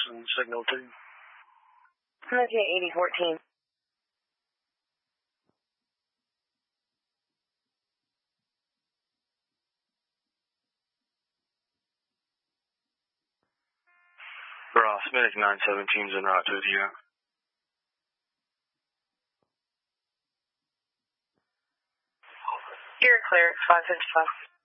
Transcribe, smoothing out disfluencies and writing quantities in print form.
on signal 2. Okay, 8014. Ross, Medic 917's en route to you. You're clear, 555.